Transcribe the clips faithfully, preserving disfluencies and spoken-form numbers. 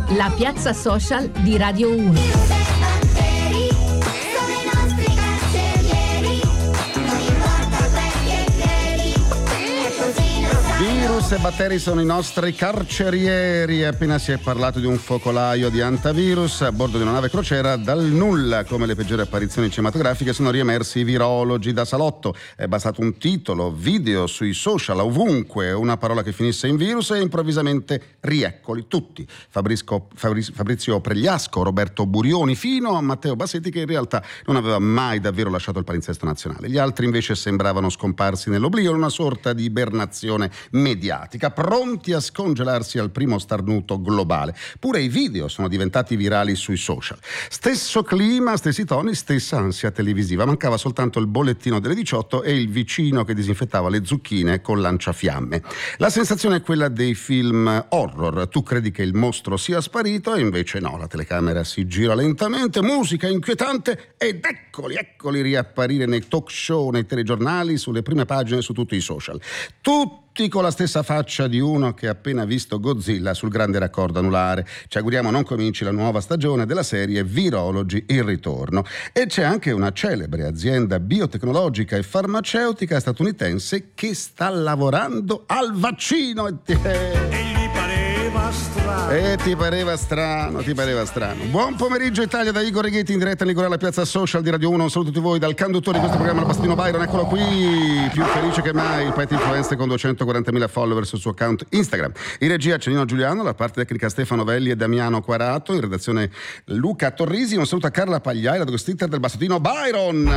La piazza social di Radio uno. Virus e batteri sono i nostri carcerieri. Appena si è parlato di un focolaio di antivirus a bordo di una nave crociera, dal nulla, come le peggiori apparizioni cinematografiche, sono riemersi i virologi da salotto. È bastato un titolo, video sui social, ovunque, una parola che finisse in virus e improvvisamente rieccoli tutti. Fabrisco, Fabrizio, Fabrizio Pregliasco, Roberto Burioni, fino a Matteo Bassetti, che in realtà non aveva mai davvero lasciato il palinsesto nazionale. Gli altri invece sembravano scomparsi nell'oblio, in una sorta di ibernazione mediatica, pronti a scongelarsi al primo starnuto globale. Pure i video sono diventati virali sui social. Stesso clima, stessi toni, stessa ansia televisiva. Mancava soltanto il bollettino delle diciotto e il vicino che disinfettava le zucchine con lanciafiamme. La sensazione è quella dei film horror. Tu credi che il mostro sia sparito e invece no, la telecamera si gira lentamente, musica inquietante ed eccoli, eccoli riapparire nei talk show, nei telegiornali, sulle prime pagine, su tutti i social. Tutti con la stessa faccia di uno che ha appena visto Godzilla sul grande raccordo anulare. Ci auguriamo non cominci la nuova stagione della serie Virologi il ritorno. E c'è anche una celebre azienda biotecnologica e farmaceutica statunitense che sta lavorando al vaccino. E ti pareva strano. E ti pareva strano, ti pareva strano. Buon pomeriggio Italia da Igor Righetti in diretta a Ligure alla piazza social di Radio uno. Un saluto a tutti voi dal conduttore di questo programma, il Pastino Byron. Eccolo qui, più felice che mai, il poeta influencer con duecentoquarantamila follower sul suo account Instagram. In regia Cenino Giuliano, la parte tecnica Stefano Velli e Damiano Quarato, in redazione Luca Torrisi. Un saluto a Carla Pagliai, la ghostwriter del Bassotino Byron.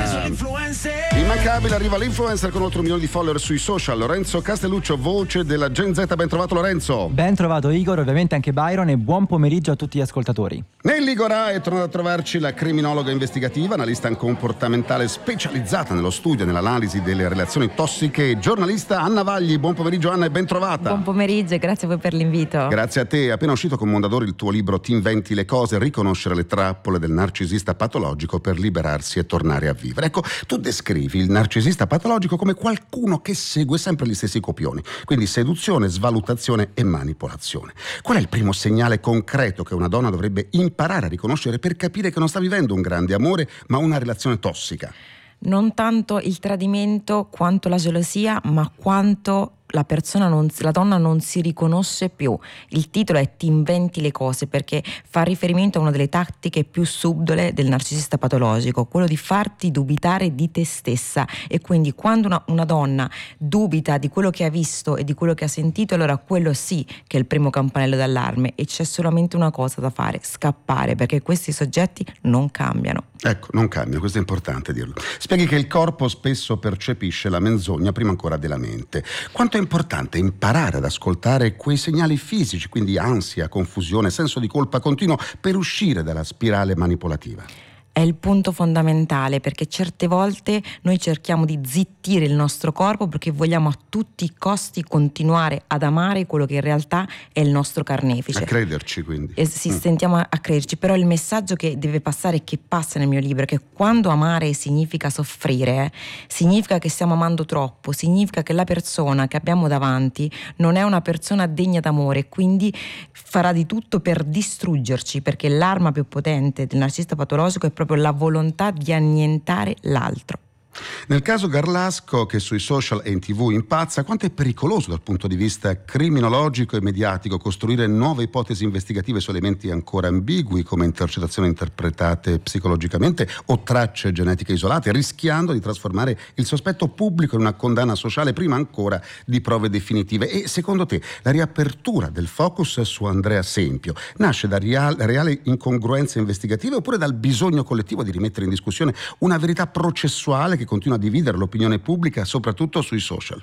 Immancabile, arriva l'influencer con oltre un milione di follower sui social, Lorenzo Castelluccio, voce della Gen Z. Ben trovato Lorenzo. Ben trovato Igor, ovviamente anche Byron, e buon pomeriggio a tutti gli ascoltatori. Nel Ligora è tornata a trovarci la criminologa investigativa, analista comportamentale specializzata nello studio e nell'analisi delle relazioni tossiche, giornalista Anna Vagli. Buon pomeriggio Anna e ben trovata. Buon pomeriggio e grazie a voi per l'invito. Grazie a te. È appena uscito con Mondadori il tuo libro Ti inventi le cose, riconoscere le trappole del narcisista patologico per liberarsi e tornare a vivere. Ecco, tu descrivi il narcisista patologico come qualcuno che segue sempre gli stessi copioni, quindi seduzione, svalutazione e manipolazione. Qual è il primo segnale concreto che una donna dovrebbe imparare a riconoscere per capire che non sta vivendo un grande amore ma una relazione tossica? Non tanto il tradimento quanto la gelosia, ma quanto la persona non, la donna non si riconosce più. Il titolo è Ti inventi le cose, perché fa riferimento a una delle tattiche più subdole del narcisista patologico, quello di farti dubitare di te stessa. E quindi quando una, una donna dubita di quello che ha visto e di quello che ha sentito, allora quello sì che è il primo campanello d'allarme, e c'è solamente una cosa da fare: scappare, perché questi soggetti non cambiano. Ecco, non cambiano, questo è importante dirlo. Spieghi che il corpo spesso percepisce la menzogna prima ancora della mente. Quanto è importante imparare ad ascoltare quei segnali fisici, quindi ansia, confusione, senso di colpa continuo, per uscire dalla spirale manipolativa? È il punto fondamentale, perché certe volte noi cerchiamo di zittire il nostro corpo perché vogliamo a tutti i costi continuare ad amare quello che in realtà è il nostro carnefice. A crederci, quindi. E si mm. sentiamo a, a crederci, però il messaggio che deve passare e che passa nel mio libro è che quando amare significa soffrire, eh, significa che stiamo amando troppo, significa che la persona che abbiamo davanti non è una persona degna d'amore, e quindi farà di tutto per distruggerci, perché l'arma più potente del narcisista patologico è proprio la volontà di annientare l'altro. Nel caso Garlasco, che sui social e in tv impazza, quanto è pericoloso dal punto di vista criminologico e mediatico costruire nuove ipotesi investigative su elementi ancora ambigui come intercettazioni interpretate psicologicamente o tracce genetiche isolate, rischiando di trasformare il sospetto pubblico in una condanna sociale prima ancora di prove definitive? E secondo te la riapertura del focus su Andrea Sempio nasce da real, reali incongruenze investigative oppure dal bisogno collettivo di rimettere in discussione una verità processuale che continua a dividere l'opinione pubblica, soprattutto sui social?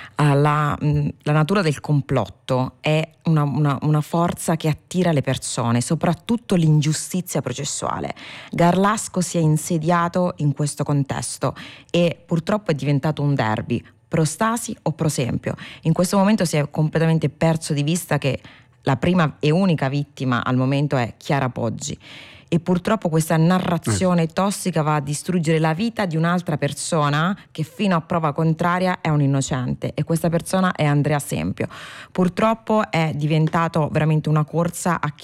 La, la natura del complotto è una, una, una forza che attira le persone, soprattutto l'ingiustizia processuale. Garlasco si è insediato in questo contesto e purtroppo è diventato un derby, pro Stasi o pro Sempio. In questo momento si è completamente perso di vista che la prima e unica vittima al momento è Chiara Poggi. E purtroppo questa narrazione eh. tossica va a distruggere la vita di un'altra persona che fino a prova contraria è un innocente, e questa persona è Andrea Sempio. Purtroppo è diventato veramente una corsa a chi